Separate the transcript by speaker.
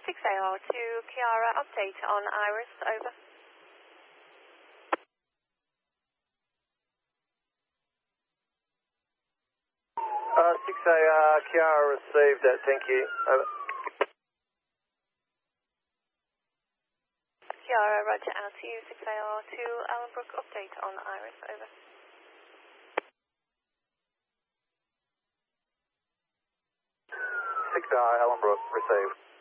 Speaker 1: 6AR to Kiara, update on Iris, over.
Speaker 2: 6AR, Kiara received, thank you, over.
Speaker 1: Kiara, roger, out to you, 6AR to Allenbrook, update on Iris, over.
Speaker 2: 6AR, Allenbrook, received.